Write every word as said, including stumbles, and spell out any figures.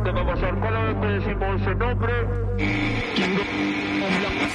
¿Qué va a pasar? Solamente decimos el nombre y...